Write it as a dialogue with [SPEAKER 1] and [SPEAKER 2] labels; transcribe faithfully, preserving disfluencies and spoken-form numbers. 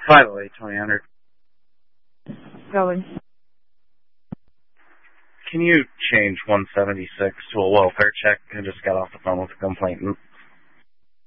[SPEAKER 1] five oh eight, twenty hundred.
[SPEAKER 2] Going.
[SPEAKER 1] Can you change one seventy-six to a welfare check? I just got off the phone with a complainant.